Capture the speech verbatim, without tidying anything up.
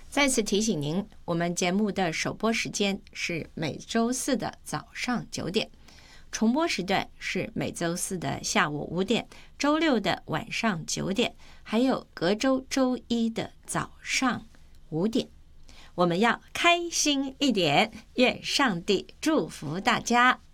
再次提醒您，我们节目的首播时间是每周四的早上九点，重播时段是每周四的下午五点，周六的晚上九点，还有隔周周一的早上五点。我们要开心一点，愿上帝祝福大家。